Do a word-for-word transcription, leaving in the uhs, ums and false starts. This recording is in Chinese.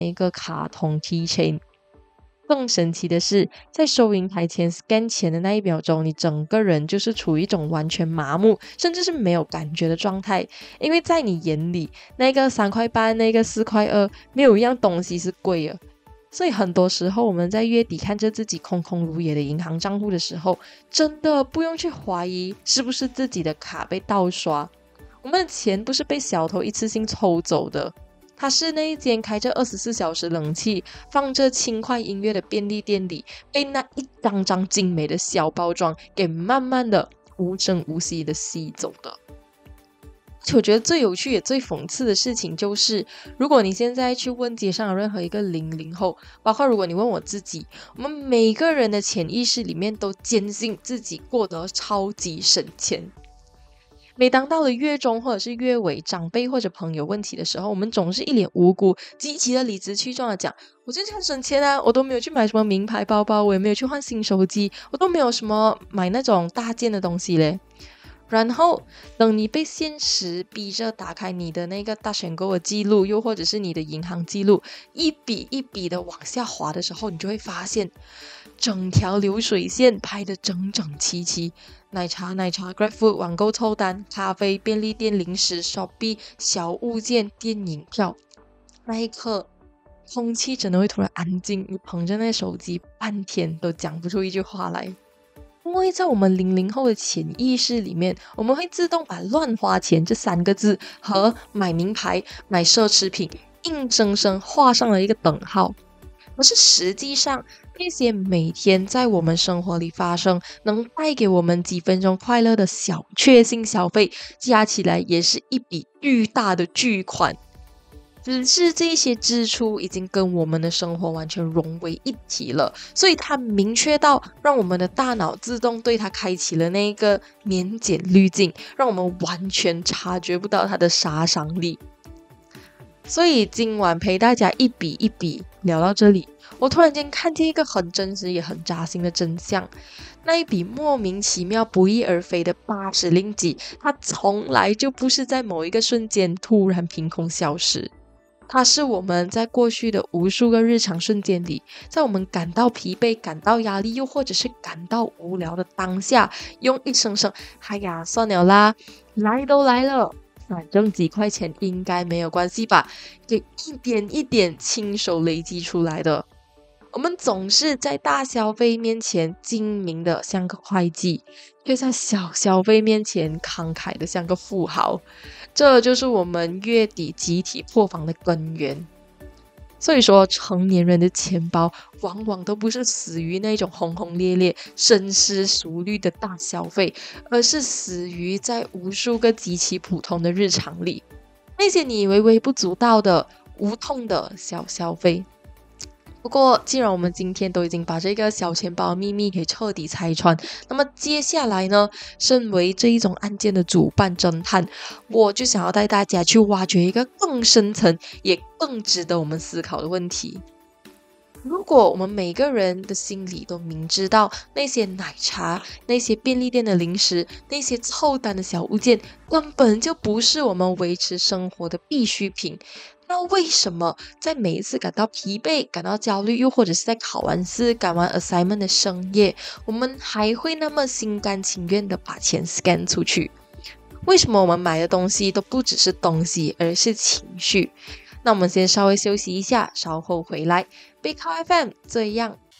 一个卡通 keychain。更神奇的是，在收银台前 scan 钱的那一秒钟，你整个人就是处于一种完全麻木，甚至是没有感觉的状态。因为在你眼里，那个三块半，那个四块二，没有一样东西是贵的。所以很多时候我们在月底看着自己空空如也的银行账户的时候，真的不用去怀疑是不是自己的卡被盗刷。我们的钱不是被小偷一次性抽走的，它是那一间开着二十四小时冷气放着轻快音乐的便利店里，被那一张张精美的小包装给慢慢的无声无息的吸走的。我觉得最有趣也最讽刺的事情就是，如果你现在去问街上的任何一个零零后，包括如果你问我自己，我们每个人的潜意识里面都坚信自己过得超级省钱。每当到了月中或者是月尾，长辈或者朋友问起的时候，我们总是一脸无辜，极其的理直气壮的讲，我就是很省钱啊，我都没有去买什么名牌包包，我也没有去换新手机，我都没有什么买那种大件的东西嘞。然后等你被现实逼着打开你的那个大选购的记录，又或者是你的银行记录，一笔一笔的往下滑的时候，你就会发现整条流水线排得整整齐齐，奶茶奶茶 GrabFood 网购凑单，咖啡便利店零食 Shopee 小物件电影票。那一刻空气真的会突然安静，你捧着那手机半天都讲不出一句话来。因为在我们零零后的潜意识里面，我们会自动把乱花钱这三个字和买名牌买奢侈品硬生生画上了一个等号。可是实际上那些每天在我们生活里发生能带给我们几分钟快乐的小确幸消费，加起来也是一笔巨大的巨款。只是这些支出已经跟我们的生活完全融为一体了，所以它明确到让我们的大脑自动对它开启了那个免减滤镜，让我们完全察觉不到它的杀伤力。所以今晚陪大家一笔一笔聊到这里，我突然间看见一个很真实也很扎心的真相。那一笔莫名其妙不翼而飞的八十令吉，它从来就不是在某一个瞬间突然凭空消失，它是我们在过去的无数个日常瞬间里，在我们感到疲惫、感到压力，又或者是感到无聊的当下，用一声声哎呀算了啦，来都来了，反正几块钱应该没有关系吧，给一点一点亲手累积出来的。我们总是在大消费面前精明的像个会计，却在小消费面前慷慨的像个富豪。这就是我们月底集体破防的根源。所以说，成年人的钱包往往都不是死于那种轰轰烈烈、深思熟虑的大消费，而是死于在无数个极其普通的日常里，那些你以为微不足道的、无痛的小消费。不过既然我们今天都已经把这个小钱包秘密给彻底拆穿，那么接下来呢，身为这一种案件的主办侦探，我就想要带大家去挖掘一个更深层也更值得我们思考的问题。如果我们每个人的心里都明知道那些奶茶、那些便利店的零食、那些凑单的小物件根本就不是我们维持生活的必需品，那为什么在每一次感到疲惫、感到焦虑，又或者是在考完试、赶完 assignment 的深夜，我们还会那么心甘情愿的把钱 scan 出去？为什么我们买的东西都不只是东西，而是情绪？那我们先稍微休息一下，稍后回来。Big Cow F M 这样